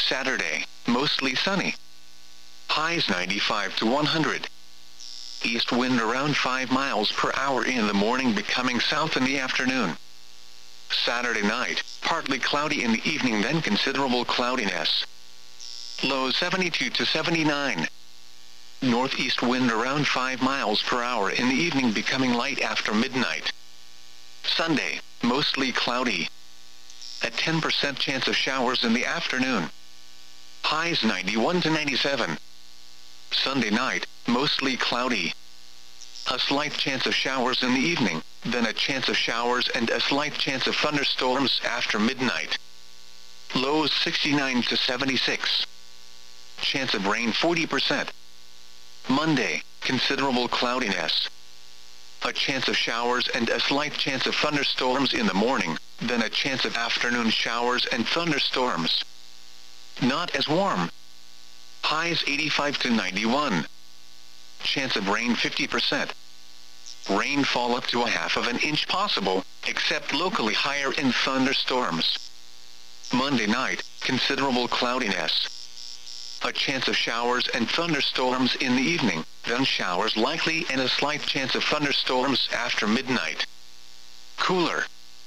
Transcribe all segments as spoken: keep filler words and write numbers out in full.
Saturday, mostly sunny. Highs ninety-five to one hundred. East wind around five miles per hour in the morning, becoming south in the afternoon. Saturday night, partly cloudy in the evening, then considerable cloudiness. Low seventy-two to seventy-nine. Northeast wind around five miles per hour in the evening, becoming light after midnight. Sunday, mostly cloudy. A ten percent chance of showers in the afternoon. Highs ninety-one to ninety-seven. Sunday night, mostly cloudy. A slight chance of showers in the evening, then a chance of showers and a slight chance of thunderstorms after midnight. Lows sixty-nine to seventy-six. Chance of rain forty percent. Monday, considerable cloudiness. A chance of showers and a slight chance of thunderstorms in the morning, then a chance of afternoon showers and thunderstorms. Not as warm. Highs eighty-five to ninety-one. Chance of rain fifty percent. Rainfall up to a half of an inch possible, except locally higher in thunderstorms. Monday night, considerable cloudiness. A chance of showers and thunderstorms in the evening, then showers likely and a slight chance of thunderstorms after midnight. Cooler.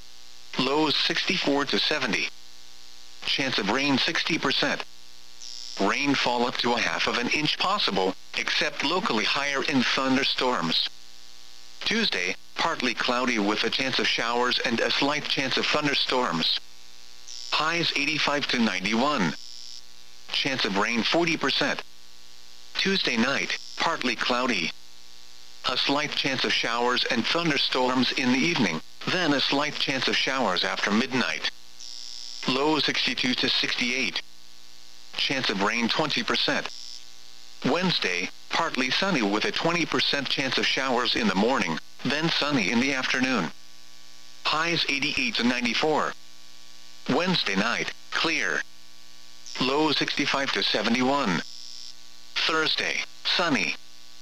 Lows sixty-four to seventy. Chance of rain sixty percent. Rainfall up to a half of an inch possible, except locally higher in thunderstorms. Tuesday, partly cloudy with a chance of showers and a slight chance of thunderstorms. Highs eighty-five to ninety-one. Chance of rain forty percent. Tuesday night, partly cloudy. A slight chance of showers and thunderstorms in the evening, then a slight chance of showers after midnight. Low sixty-two to sixty-eight. Chance of rain twenty percent. Wednesday, partly sunny with a twenty percent chance of showers in the morning, then sunny in the afternoon. Highs eighty-eight to ninety-four. Wednesday night, clear. Low sixty-five to seventy-one. Thursday, sunny.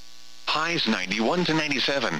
Highs ninety-one to ninety-seven.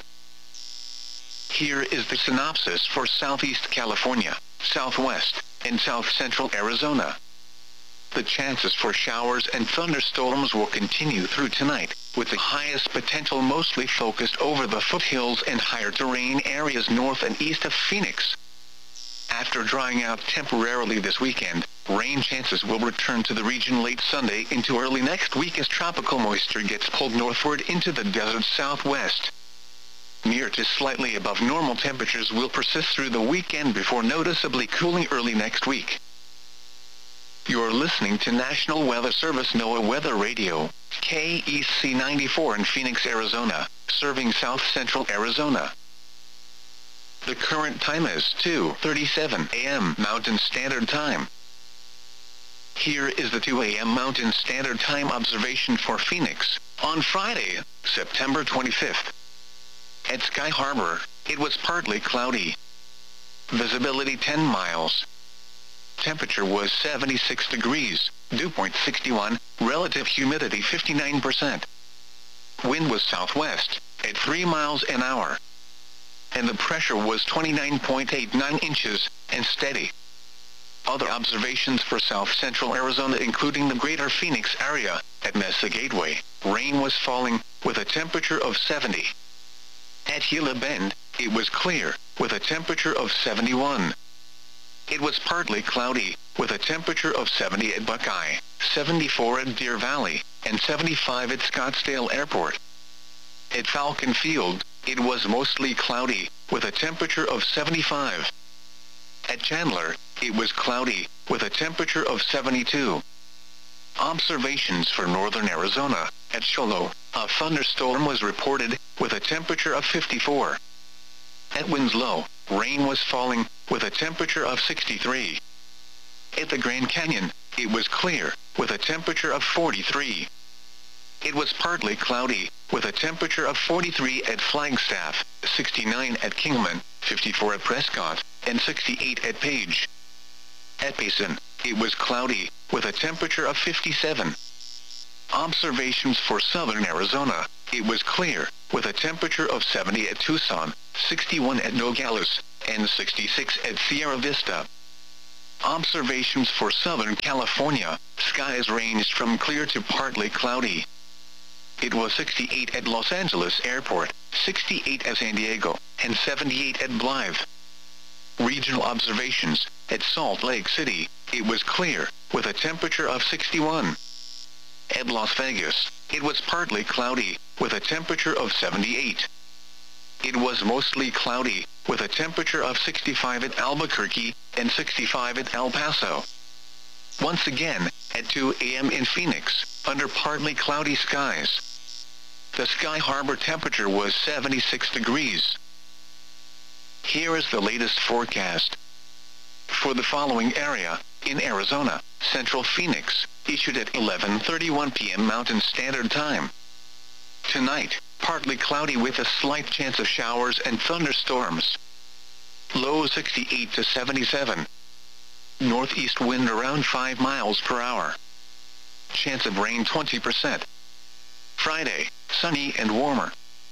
Here is the synopsis for Southeast California, Southwest, and South Central Arizona. The chances for showers and thunderstorms will continue through tonight, with the highest potential mostly focused over the foothills and higher terrain areas north and east of Phoenix. After drying out temporarily this weekend, rain chances will return to the region late Sunday into early next week as tropical moisture gets pulled northward into the desert southwest. Near to slightly above normal temperatures will persist through the weekend before noticeably cooling early next week. You're listening to National Weather Service NOAA Weather Radio, K E C ninety-four in Phoenix, Arizona, serving South Central Arizona. The current time is two thirty-seven a m Mountain Standard Time. Here is the two a m Mountain Standard Time observation for Phoenix, on Friday, September twenty-fifth. At Sky Harbor, it was partly cloudy. Visibility ten miles. Temperature was seventy-six degrees, dew point sixty-one, relative humidity fifty-nine percent. Wind was southwest, at three miles an hour. And the pressure was twenty-nine point eight nine inches, and steady. Other observations for South Central Arizona, including the greater Phoenix area, at Mesa Gateway, rain was falling, with a temperature of seventy. At Gila Bend, it was clear, with a temperature of seventy-one. It was partly cloudy, with a temperature of seventy at Buckeye, seventy-four at Deer Valley, and seventy-five at Scottsdale Airport. At Falcon Field, it was mostly cloudy, with a temperature of seventy-five. At Chandler, it was cloudy, with a temperature of seventy-two. Observations for northern Arizona, at Cholo, a thunderstorm was reported, with a temperature of fifty-four. At Winslow, rain was falling, with a temperature of sixty-three. At the Grand Canyon, it was clear, with a temperature of forty-three. It was partly cloudy, with a temperature of forty-three at Flagstaff, sixty-nine at Kingman, fifty-four at Prescott, and sixty-eight at Page. At Payson, it was cloudy, with a temperature of fifty-seven. Observations for southern Arizona, it was clear, with a temperature of seventy at Tucson, sixty-one at Nogales, and sixty-six at Sierra Vista. Observations for Southern California, skies ranged from clear to partly cloudy. It was sixty-eight at Los Angeles Airport, sixty-eight at San Diego, and seventy-eight at Blythe. Regional observations, at Salt Lake City, it was clear, with a temperature of sixty-one. At Las Vegas, it was partly cloudy, with a temperature of seventy-eight. It was mostly cloudy, with a temperature of sixty-five at Albuquerque, and sixty-five at El Paso. Once again, at two A M in Phoenix, under partly cloudy skies. The Sky Harbor temperature was seventy-six degrees. Here is the latest forecast. For the following area, in Arizona, Central Phoenix, issued at eleven thirty-one p m Mountain Standard Time. Tonight, partly cloudy with a slight chance of showers and thunderstorms. Low sixty-eight to seventy-seven. Northeast wind around five miles per hour. Chance of rain twenty percent. Friday, sunny and warmer.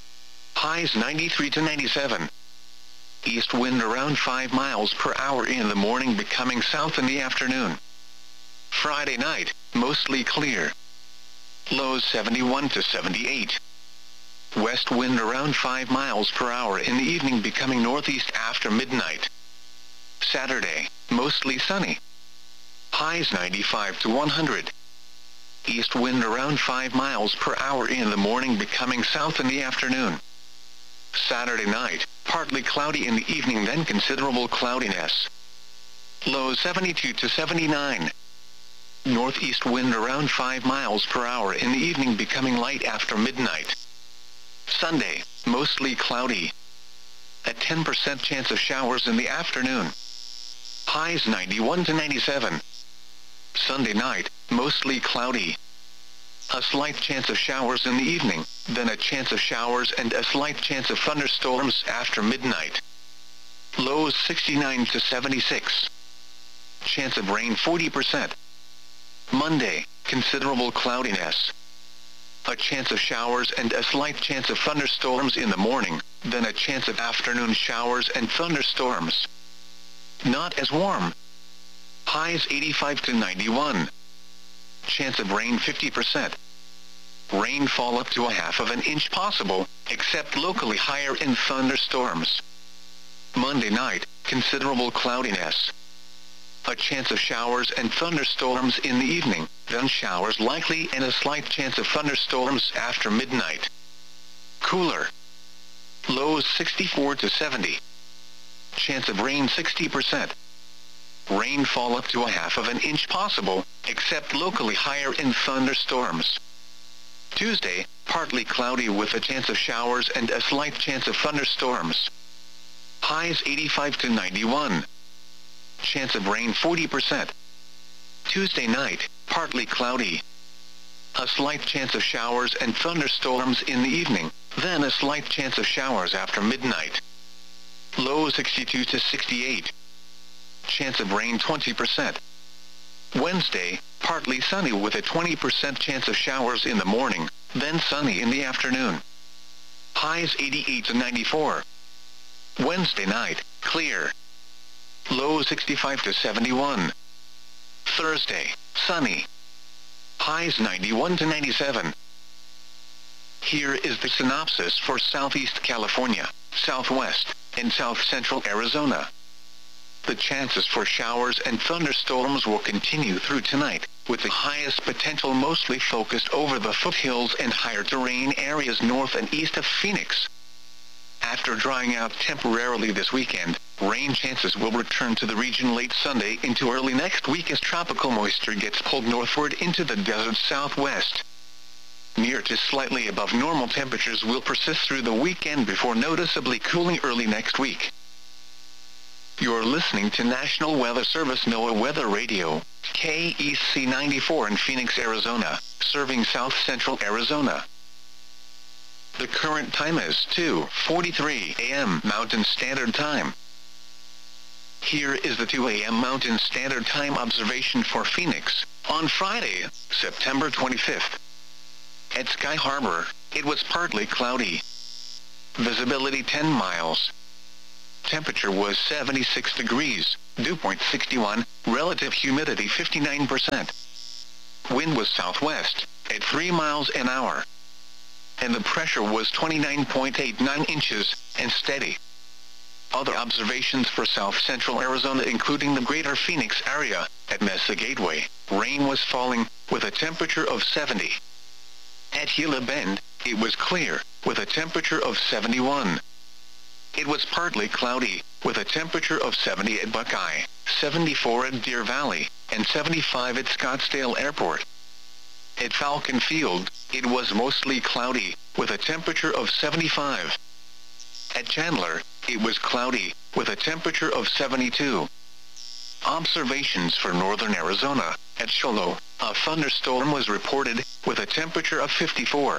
Highs ninety-three to ninety-seven. East wind around five miles per hour in the morning, becoming south in the afternoon. Friday night, mostly clear. Lows seventy-one to seventy-eight. West wind around five miles per hour in the evening, becoming northeast after midnight. Saturday, mostly sunny. Highs ninety-five to one hundred. East wind around five miles per hour in the morning, becoming south in the afternoon. Saturday night, partly cloudy in the evening, then considerable cloudiness. Lows seventy-two to seventy-nine. Northeast wind around five miles per hour in the evening, becoming light after midnight. Sunday, mostly cloudy. A ten percent chance of showers in the afternoon. Highs ninety-one to ninety-seven. Sunday night, mostly cloudy. A slight chance of showers in the evening, then a chance of showers and a slight chance of thunderstorms after midnight. Lows sixty-nine to seventy-six. Chance of rain forty percent. Monday, considerable cloudiness. A chance of showers and a slight chance of thunderstorms in the morning, then a chance of afternoon showers and thunderstorms. Not as warm. Highs eighty-five to ninety-one. Chance of rain fifty percent. Rainfall up to a half of an inch possible, except locally higher in thunderstorms. Monday night, considerable cloudiness. A chance of showers and thunderstorms in the evening, then showers likely and a slight chance of thunderstorms after midnight. Cooler. Lows sixty-four to seventy. Chance of rain sixty percent. Rainfall up to a half of an inch possible, except locally higher in thunderstorms. Tuesday, partly cloudy with a chance of showers and a slight chance of thunderstorms. Highs eighty-five to ninety-one. Chance of rain forty percent. Tuesday night, partly cloudy. A slight chance of showers and thunderstorms in the evening, then a slight chance of showers after midnight. Low sixty-two to sixty-eight. Chance of rain twenty percent. Wednesday, partly sunny with a twenty percent chance of showers in the morning, then sunny in the afternoon. Highs eighty-eight to ninety-four. Wednesday night, clear. Low sixty-five to seventy-one. Thursday, sunny. Highs ninety-one to ninety-seven. Here is the synopsis for Southeast California, Southwest, and South Central Arizona. The chances for showers and thunderstorms will continue through tonight, with the highest potential mostly focused over the foothills and higher terrain areas north and east of Phoenix. After drying out temporarily this weekend, rain chances will return to the region late Sunday into early next week as tropical moisture gets pulled northward into the desert southwest. Near to slightly above normal temperatures will persist through the weekend before noticeably cooling early next week. You're listening to National Weather Service NOAA Weather Radio, K E C ninety-four in Phoenix, Arizona, serving South Central Arizona. The current time is two forty-three a m Mountain Standard Time. Here is the two a m Mountain Standard Time observation for Phoenix, on Friday, September twenty-fifth. At Sky Harbor, it was partly cloudy. Visibility ten miles. Temperature was seventy-six degrees. dew point sixty-one, relative humidity fifty-nine percent. Wind was southwest, at three miles an hour. And the pressure was twenty-nine point eight nine inches, and steady. Other observations for south-central Arizona including the greater Phoenix area, at Mesa Gateway, rain was falling, with a temperature of seventy. At Gila Bend, it was clear, with a temperature of seventy-one. It was partly cloudy, with a temperature of seventy at Buckeye, seventy-four at Deer Valley, and seventy-five at Scottsdale Airport. At Falcon Field, it was mostly cloudy, with a temperature of seventy-five. At Chandler, it was cloudy, with a temperature of seventy-two. Observations for northern Arizona, at Shiloh, a thunderstorm was reported, with a temperature of fifty-four.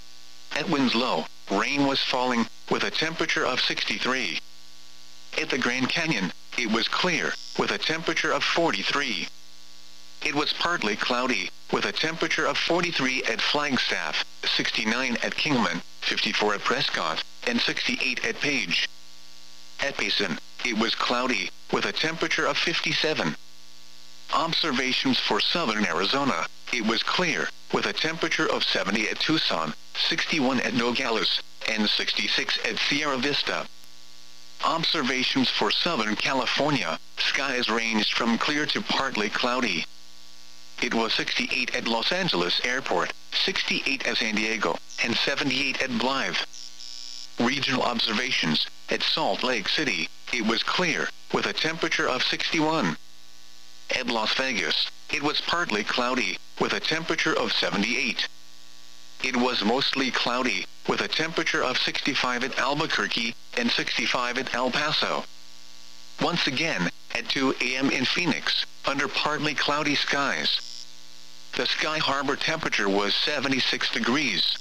At Winslow, rain was falling, with a temperature of sixty-three. At the Grand Canyon, it was clear, with a temperature of forty-three. It was partly cloudy, with a temperature of forty-three at Flagstaff, sixty-nine at Kingman, fifty-four at Prescott, and sixty-eight at Page. At Payson, it was cloudy, with a temperature of fifty-seven. Observations for southern Arizona, it was clear, with a temperature of seventy at Tucson, sixty-one at Nogales, and sixty-six at Sierra Vista. Observations for southern California, skies ranged from clear to partly cloudy. It was sixty-eight at Los Angeles Airport, sixty-eight at San Diego, and seventy-eight at Blythe. Regional observations, at Salt Lake City, it was clear, with a temperature of sixty-one. At Las Vegas, it was partly cloudy, with a temperature of seventy-eight. It was mostly cloudy, with a temperature of sixty-five at Albuquerque, and sixty-five at El Paso. Once again, at two A M in Phoenix, under partly cloudy skies. The Sky Harbor temperature was seventy-six degrees.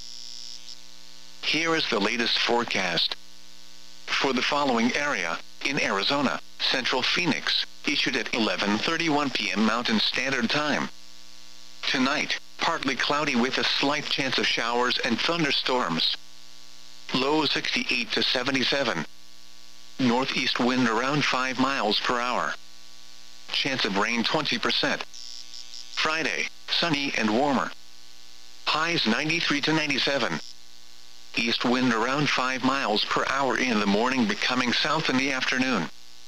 Here is the latest forecast. For the following area, in Arizona, Central Phoenix, issued at eleven thirty-one p m Mountain Standard Time. Tonight, partly cloudy with a slight chance of showers and thunderstorms. Low sixty-eight to seventy-seven. Northeast wind around five miles per hour. Chance of rain twenty percent. Friday, sunny and warmer. Highs ninety-three to ninety-seven. East wind around five miles per hour in the morning, becoming south in the afternoon.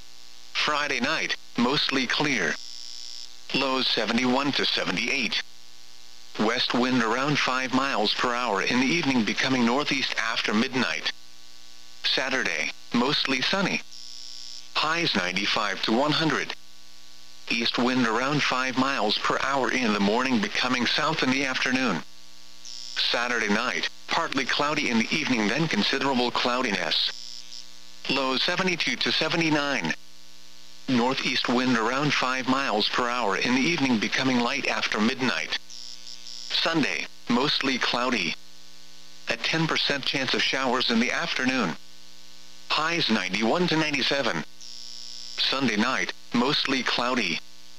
Friday night, mostly clear. Lows seventy-one to seventy-eight. West wind around five miles per hour in the evening, becoming northeast after midnight. Saturday, mostly sunny. Highs ninety-five to one hundred. East wind around five miles per hour in the morning, becoming south in the afternoon. Saturday night, partly cloudy in the evening, then considerable cloudiness. Low seventy-two to seventy-nine. Northeast wind around five miles per hour in the evening, becoming light after midnight. Sunday, mostly cloudy. A ten percent chance of showers in the afternoon. Highs ninety-one to ninety-seven. Sunday night, mostly cloudy.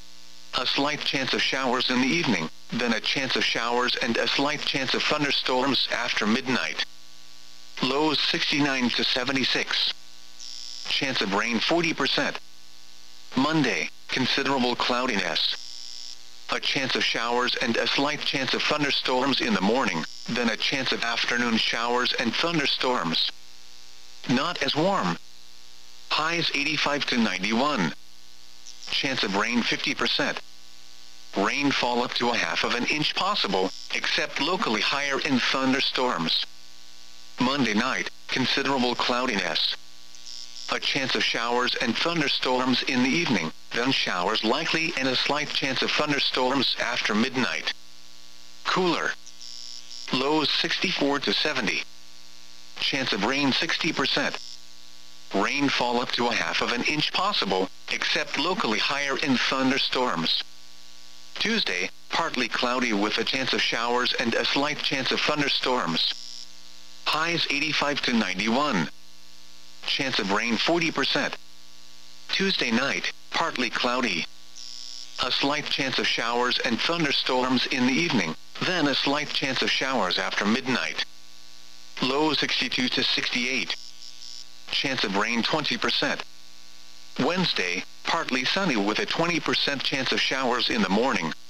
A slight chance of showers in the evening, then a chance of showers and a slight chance of thunderstorms after midnight. Lows sixty-nine to seventy-six. Chance of rain forty percent. Monday, considerable cloudiness. A chance of showers and a slight chance of thunderstorms in the morning, then a chance of afternoon showers and thunderstorms. Not as warm. Highs eighty-five to ninety-one. Chance of rain fifty percent. Rainfall up to a half of an inch possible, except locally higher in thunderstorms. Monday night, considerable cloudiness. A chance of showers and thunderstorms in the evening, then showers likely and a slight chance of thunderstorms after midnight. Cooler. Lows sixty-four to seventy. Chance of rain sixty percent. Rainfall up to a half of an inch possible, except locally higher in thunderstorms. Tuesday, partly cloudy with a chance of showers and a slight chance of thunderstorms. Highs eighty-five to ninety-one. Chance of rain forty percent. Tuesday night, partly cloudy. A slight chance of showers and thunderstorms in the evening, then a slight chance of showers after midnight. Low sixty-two to sixty-eight. Chance of rain twenty percent. Wednesday, Partly sunny with a twenty percent chance of showers in the morning.